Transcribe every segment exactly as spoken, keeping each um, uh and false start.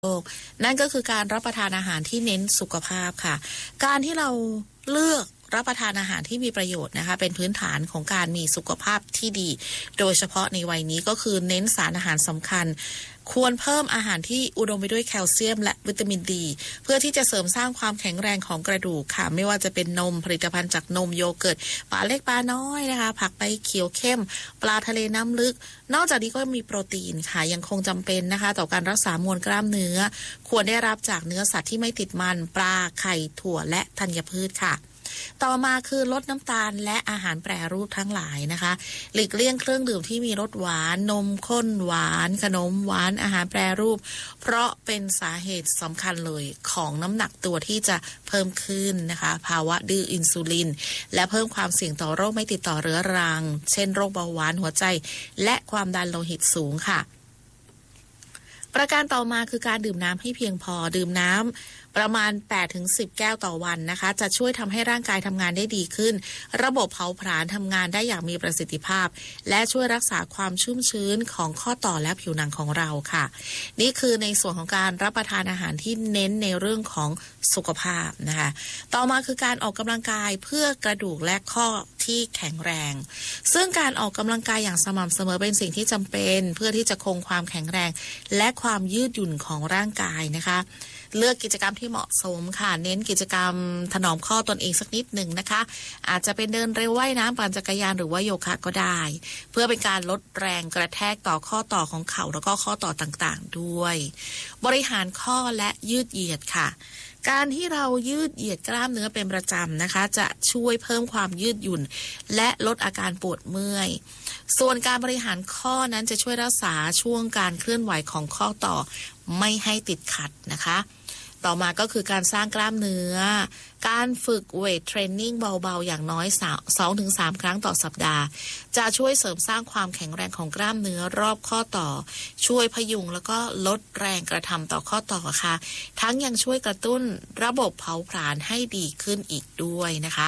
โลกนั่นก็คือการรับประทานอาหารที่เน้นสุขภาพค่ะการที่เราเลือกรับประทานอาหารที่มีประโยชน์นะคะเป็นพื้นฐานของการมีสุขภาพที่ดีโดยเฉพาะในวัยนี้ก็คือเน้นสารอาหารสำคัญควรเพิ่มอาหารที่อุดมไปด้วยแคลเซียมและวิตามินดีเพื่อที่จะเสริมสร้างความแข็งแรงของกระดูกค่ะไม่ว่าจะเป็นนมผลิตภัณฑ์จากนมโยเกิร์ตปลาเล็กปลาน้อยนะคะผักใบเขียวเข้มปลาทะเลน้ำลึกนอกจากนี้ก็มีโปรตีนค่ะยังคงจำเป็นนะคะต่อการรักษามวลกล้ามเนื้อควรได้รับจากเนื้อสัตว์ที่ไม่ติดมันปลาไข่ถั่วและธัญพืชค่ะต่อมาคือลดน้ำตาลและอาหารแปรรูปทั้งหลายนะคะหลีกเลี่ยงเครื่องดื่มที่มีรสหวานนมข้นหวานขนมหวานอาหารแปรรูปเพราะเป็นสาเหตุสำคัญเลยของน้ำหนักตัวที่จะเพิ่มขึ้นนะคะภาวะดื้ออินซูลินและเพิ่มความเสี่ยงต่อโรคไม่ติดต่อเรื้อรังเช่นโรคเบาหวานหัวใจและความดันโลหิตสูงค่ะประการต่อมาคือการดื่มน้ำให้เพียงพอดื่มน้ำประมาณ แปดถึงสิบ แก้วต่อวันนะคะจะช่วยทำให้ร่างกายทำงานได้ดีขึ้นระบบเผาผลาญทำงานได้อย่างมีประสิทธิภาพและช่วยรักษาความชุ่มชื้นของข้อต่อและผิวหนังของเราค่ะนี่คือในส่วนของการรับประทานอาหารที่เน้นในเรื่องของสุขภาพนะคะต่อมาคือการออกกำลังกายเพื่อกระดูกและข้อที่แข็งแรงซึ่งการออกกำลังกายอย่างสม่ำเสมอเป็นสิ่งที่จำเป็นเพื่อที่จะคงความแข็งแรงและความยืดหยุ่นของร่างกายนะคะเลือกกิจกรรมที่เหมาะสมค่ะเน้นกิจกรรมถนอมข้อตนเองสักนิดหนึ่งนะคะอาจจะเป็นเดินเร็วว่ายน้ำปั่นจักรยานหรือว่าโยคะก็ได้เพื่อเป็นการลดแรงกระแทกต่อข้อต่อของเข่าแล้วก็ข้อต่อต่างๆด้วยบริหารข้อและยืดเหยียดค่ะการที่เรายืดเหยียดกล้ามเนื้อเป็นประจำนะคะจะช่วยเพิ่มความยืดหยุ่นและลดอาการปวดเมื่อยส่วนการบริหารข้อนั้นจะช่วยรักษาช่วงการเคลื่อนไหวของข้อต่อไม่ให้ติดขัดนะคะต่อมาก็คือการสร้างกล้ามเนื้อการฝึกเวทเทรนนิ่งเบาๆอย่างน้อย สองถึงสาม ครั้งต่อสัปดาห์จะช่วยเสริมสร้างความแข็งแรงของกล้ามเนื้อรอบข้อต่อช่วยพยุงแล้วก็ลดแรงกระทำต่อข้อต่อค่ะทั้งยังช่วยกระตุ้นระบบเผาผลาญให้ดีขึ้นอีกด้วยนะคะ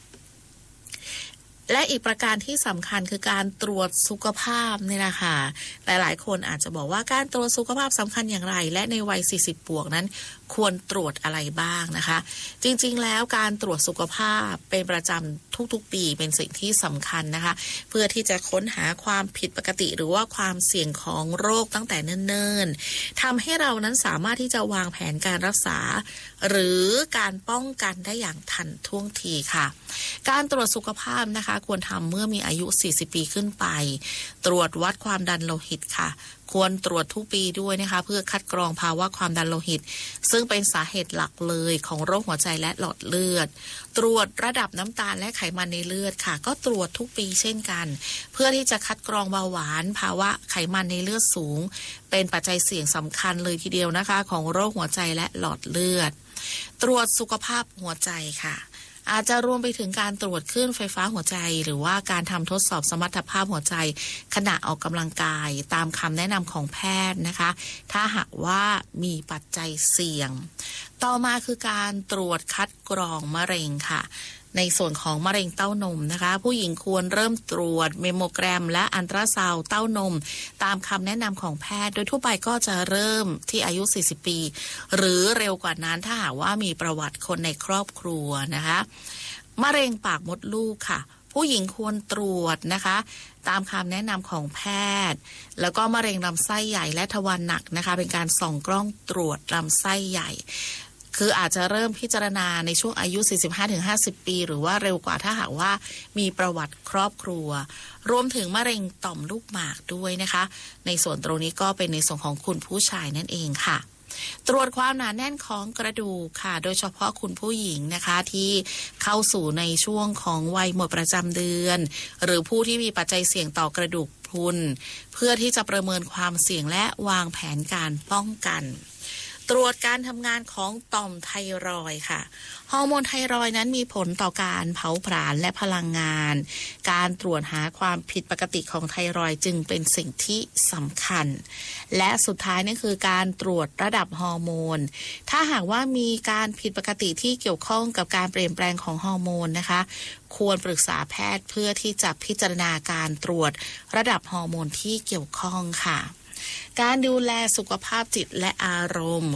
และอีกประการที่สำคัญคือการตรวจสุขภาพนี่แหละค่ะหลายๆคนอาจจะบอกว่าการตรวจสุขภาพสำคัญอย่างไรและในวัยสี่สิบบวกนั้นควรตรวจอะไรบ้างนะคะจริงๆแล้วการตรวจสุขภาพเป็นประจำทุกๆปีเป็นสิ่งที่สำคัญนะคะเพื่อที่จะค้นหาความผิดปกติหรือว่าความเสี่ยงของโรคตั้งแต่เนิ่นๆทำให้เรานั้นสามารถที่จะวางแผนการรักษาหรือการป้องกันได้อย่างทันท่วงทีค่ะการตรวจสุขภาพนะคะควรทำเมื่อมีอายุสี่สิบปีขึ้นไปตรวจวัดความดันโลหิตค่ะควรตรวจทุกปีด้วยนะคะเพื่อคัดกรองภาวะความดันโลหิตซึ่งเป็นสาเหตุหลักเลยของโรคหัวใจและหลอดเลือดตรวจระดับน้ำตาลและไขมันในเลือดค่ะก็ตรวจทุกปีเช่นกันเพื่อที่จะคัดกรองเบาหวานภาวะไขมันในเลือดสูงเป็นปัจจัยเสี่ยงสำคัญเลยทีเดียวนะคะของโรคหัวใจและหลอดเลือดตรวจสุขภาพหัวใจค่ะอาจจะรวมไปถึงการตรวจคลื่นไฟฟ้าหัวใจหรือว่าการทำทดสอบสมรรถภาพหัวใจขณะออกกำลังกายตามคำแนะนำของแพทย์นะคะถ้าหากว่ามีปัจจัยเสี่ยงต่อมาคือการตรวจคัดกรองมะเร็งค่ะในส่วนของมะเร็งเต้านมนะคะผู้หญิงควรเริ่มตรวจเมมโมแกรมและอัลตราซาวด์เต้านมตามคำแนะนำของแพทย์โดยทั่วไปก็จะเริ่มที่อายุสี่สิบปีหรือเร็วกว่านั้นถ้าหากว่ามีประวัติคนในครอบครัวนะคะมะเร็งปากมดลูกค่ะผู้หญิงควรตรวจนะคะตามคำแนะนำของแพทย์แล้วก็มะเร็งลำไส้ใหญ่และทวารหนักนะคะเป็นการส่องกล้องตรวจลำไส้ใหญ่คืออาจจะเริ่มพิจารณาในช่วงอายุ สี่สิบห้าถึงห้าสิบ ปีหรือว่าเร็วกว่าถ้าหากว่ามีประวัติครอบครัวรวมถึงมะเร็งต่อมลูกหมากด้วยนะคะในส่วนตรงนี้ก็เป็นในส่วนของคุณผู้ชายนั่นเองค่ะตรวจความหนาแน่นของกระดูกค่ะโดยเฉพาะคุณผู้หญิงนะคะที่เข้าสู่ในช่วงของวัยหมดประจำเดือนหรือผู้ที่มีปัจจัยเสี่ยงต่อกระดูกพรุนเพื่อที่จะประเมินความเสี่ยงและวางแผนการป้องกันตรวจการทำงานของต่อมไทรอยด์ค่ะฮอร์โมนไทรอยด์นั้นมีผลต่อการเผาผลาญและพลังงานการตรวจหาความผิดปกติของไทรอยด์จึงเป็นสิ่งที่สำคัญและสุดท้ายนี่คือการตรวจระดับฮอร์โมนถ้าหากว่ามีการผิดปกติที่เกี่ยวข้องกับการเปลี่ยนแปลงของฮอร์โมนนะคะควรปรึกษาแพทย์เพื่อที่จะพิจารณาการตรวจระดับฮอร์โมนที่เกี่ยวข้องค่ะการดูแลสุขภาพจิตและอารมณ์